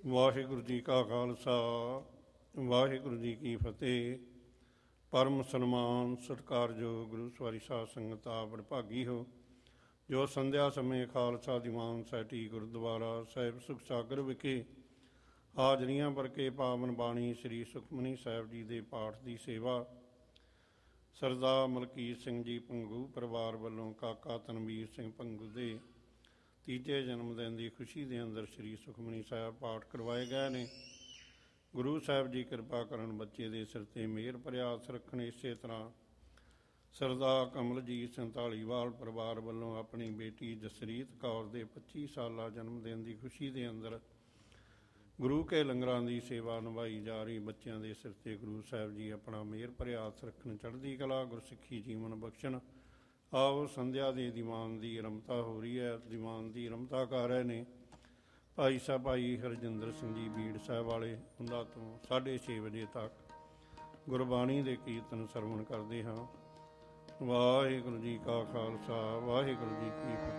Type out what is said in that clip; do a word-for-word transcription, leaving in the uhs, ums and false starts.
ਵਾਹਿਗੁਰੂ ਜੀ ਕਾ ਖਾਲਸਾ ਵਾਹਿਗੁਰੂ ਜੀ ਕੀ ਫਤਿਹ। ਪਰਮ ਸਨਮਾਨ ਸਤਿਕਾਰਯੋਗ ਗੁਰੂ ਸਵਾਰੀ ਸਾਧ ਸੰਗਤ ਆਪ ਵਡਭਾਗੀ ਹੋ, ਜੋ ਸੰਧਿਆ ਸਮੇਂ ਖਾਲਸਾ ਦੀਵਾਨ ਸੈਟੀ ਗੁਰਦੁਆਰਾ ਸਾਹਿਬ ਸੁਖ ਸਾਗਰ ਵਿਖੇ ਹਾਜ਼ਰੀਆਂ ਭਰ ਕੇ ਪਾਵਨ ਬਾਣੀ ਸ੍ਰੀ ਸੁਖਮਨੀ ਸਾਹਿਬ ਜੀ ਦੇ ਪਾਠ ਦੀ ਸੇਵਾ ਸਰਦਾਰ ਮਲਕੀਤ ਸਿੰਘ ਜੀ ਭੰਗੂ ਪਰਿਵਾਰ ਵੱਲੋਂ ਕਾਕਾ ਤਨਵੀਰ ਸਿੰਘ ਭੰਗੂ ਦੇ ਤੀਜੇ ਜਨਮ ਦਿਨ ਦੀ ਖੁਸ਼ੀ ਦੇ ਅੰਦਰ ਸ੍ਰੀ ਸੁਖਮਨੀ ਸਾਹਿਬ ਪਾਠ ਕਰਵਾਏ ਗਏ ਨੇ। ਗੁਰੂ ਸਾਹਿਬ ਜੀ ਕਿਰਪਾ ਕਰਨ, ਬੱਚੇ ਦੇ ਸਿਰ 'ਤੇ ਮਿਹਰ ਭਰਿਆ ਹੱਥ ਰੱਖਣ। ਇਸੇ ਤਰ੍ਹਾਂ ਸਰਦਾਰ ਕਮਲਜੀਤ ਸਿੰਘ ਧਾਲੀਵਾਲ ਪਰਿਵਾਰ ਵੱਲੋਂ ਆਪਣੀ ਬੇਟੀ ਜਸਰੀਤ ਕੌਰ ਦੇ ਪੱਚੀ ਸਾਲਾ ਜਨਮ ਦਿਨ ਦੀ ਖੁਸ਼ੀ ਦੇ ਅੰਦਰ ਗੁਰੂ ਕੇ ਲੰਗਰਾਂ ਦੀ ਸੇਵਾ ਨਿਭਾਈ ਜਾ ਰਹੀ। ਬੱਚਿਆਂ ਦੇ ਸਿਰ 'ਤੇ ਗੁਰੂ ਸਾਹਿਬ ਜੀ ਆਪਣਾ ਮਿਹਰ ਭਰਿਆ ਹੱਥ ਰੱਖਣ, ਚੜ੍ਹਦੀ ਕਲਾ ਗੁਰਸਿੱਖੀ ਜੀਵਨ ਬਖਸ਼ਣ। ਆਓ ਸੰਧਿਆ ਦੇ ਦੀਵਾਨ ਦੀ ਆਰੰਭਤਾ ਹੋ ਰਹੀ ਹੈ। ਦੀਵਾਨ ਦੀ ਆਰੰਭਤਾ ਕਰ ਰਹੇ ਨੇ ਭਾਈ ਸਾਹਿਬ ਭਾਈ ਹਰਜਿੰਦਰ ਸਿੰਘ ਜੀ ਬੀੜ ਸਾਹਿਬ ਵਾਲੇ। ਉਹਨਾਂ ਤੋਂ ਸਾਢੇ ਛੇ ਵਜੇ ਤੱਕ ਗੁਰਬਾਣੀ ਦੇ ਕੀਰਤਨ ਸਰਵਣ ਕਰਦੇ ਹਾਂ। ਵਾਹਿਗੁਰੂ ਜੀ ਕਾ ਖਾਲਸਾ ਵਾਹਿਗੁਰੂ ਜੀ ਕੀ ਫਤਿਹ।